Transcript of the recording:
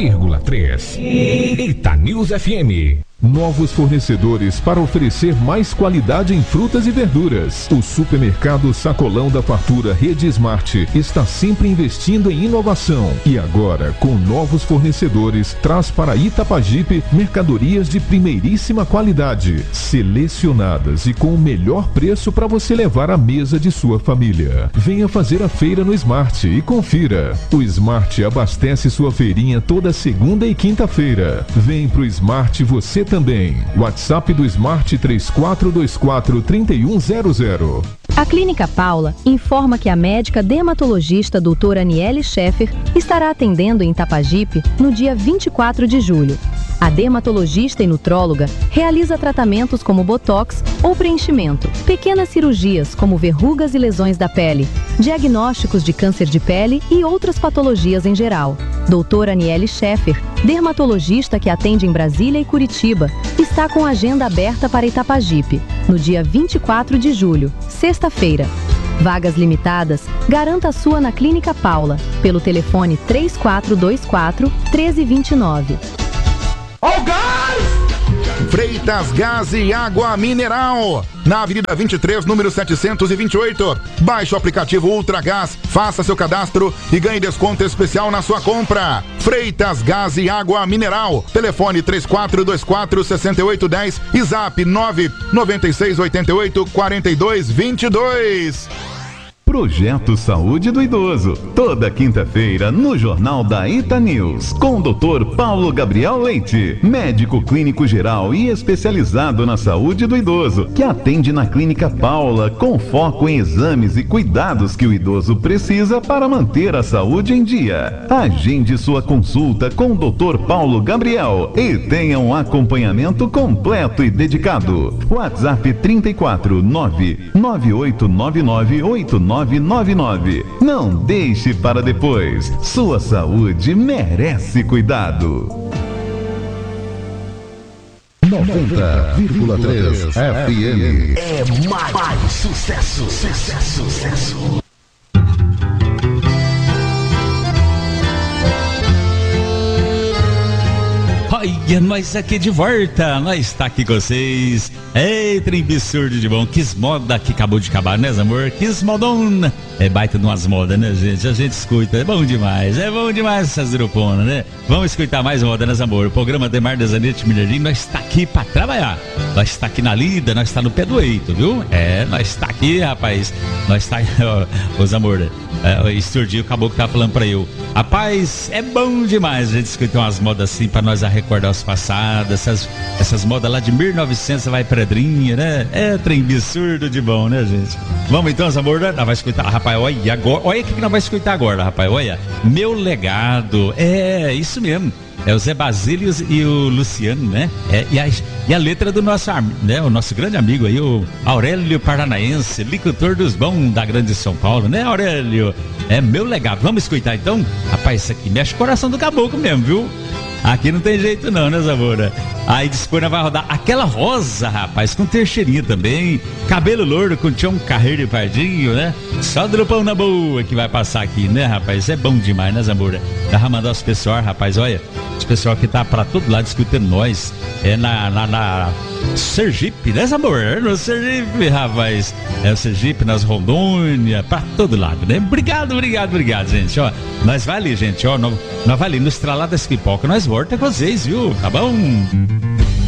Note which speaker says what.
Speaker 1: 90,3. Eita News FM.
Speaker 2: Novos fornecedores para oferecer mais qualidade em frutas e verduras. O supermercado Sacolão da Fartura Rede Smart está sempre investindo em inovação e agora, com novos fornecedores, traz para Itapajipe mercadorias de primeiríssima qualidade, selecionadas e com o melhor preço para você levar à mesa de sua família. Venha fazer a feira no Smart e confira. O Smart abastece sua feirinha toda segunda e quinta-feira. Vem pro Smart você também. WhatsApp do Smart 3424-3100.
Speaker 3: A Clínica Paula informa que a médica dermatologista doutora Aniele Scheffer estará atendendo em Itapajipe no dia 24 de julho. A dermatologista e nutróloga realiza tratamentos como botox ou preenchimento, pequenas cirurgias como verrugas e lesões da pele, diagnósticos de câncer de pele e outras patologias em geral. Doutora Aniele Scheffer, dermatologista que atende em Brasília e Curitiba, está com a agenda aberta para Itapajipe, no dia 24 de julho, sexta-feira. Vagas limitadas, garanta a sua na Clínica Paula, pelo telefone 3424-1329.
Speaker 4: Ó o gás! Freitas Gás e Água Mineral, na Avenida 23, número 728. Baixe o aplicativo Ultragás, faça seu cadastro e ganhe desconto especial na sua compra. Freitas Gás e Água Mineral, telefone 3424-6810 e zap 99688-4222.
Speaker 5: Projeto Saúde do Idoso, toda quinta-feira no Jornal da Ita News, com o Dr. Paulo Gabriel Leite, médico clínico geral e especializado na saúde do idoso, que atende na Clínica Paula, com foco em exames e cuidados que o idoso precisa para manter a saúde em dia. Agende sua consulta com o Dr. Paulo Gabriel e tenha um acompanhamento completo e dedicado. WhatsApp 349-9899-8999. Não deixe para depois. Sua saúde merece cuidado.
Speaker 6: 90,3 FM.
Speaker 1: É mais sucesso, sucesso, sucesso. Olha, nós aqui de volta, nós está aqui com vocês. Ei, trem absurdo de bom, que moda que acabou de acabar, né, amor? Que modona. É baita de umas modas, né, gente? A gente escuta, é bom demais essas gruponas, né? Vamos escutar mais moda, né, amor? O programa Demar da Zanete Mineirinho, nós está aqui para trabalhar. Nós está aqui na lida, nós está no pé do eito, viu? É, nós está aqui, rapaz. Nós está, os amor, o estudinho acabou que tá falando para eu. Rapaz, é bom demais a gente escutar umas modas assim para nós recordar os passados, essas modas lá de 1900, vai pedrinha, né? É trem absurdo de bom, né, gente? Vamos então, amor, né? Nós vamos escutar, rapaz, olha agora, olha o que nós vamos escutar agora, rapaz, olha, Meu Legado, é isso mesmo. É o Zé Basílio e o Luciano, né? E a letra do nosso, né? O nosso grande amigo aí, o Aurélio Paranaense, licutor dos bons da Grande São Paulo, né, Aurélio? É Meu Legado. Vamos escutar então? Rapaz, isso aqui mexe o coração do caboclo mesmo, viu? Aqui não tem jeito não, né, Zamora? Aí depois vai rodar Aquela Rosa, rapaz, com Teixeirinha também. Cabelo louro com Tião Carreiro e Pardinho, né? Só do pão na boa que vai passar aqui, né, rapaz? É bom demais, né, Zamora? Dá pra mandar os pessoal, rapaz, olha. Os pessoal que tá pra todo lado escutando nós. É na Sergipe, né, Zamora? No Sergipe, rapaz. É o Sergipe, nas Rondônia, pra todo lado, né? Obrigado, gente, ó. Nós vai ali, gente, ó. Nós vai ali no Estralado das Pipoca. Nós volta com vocês, viu? Tá bom?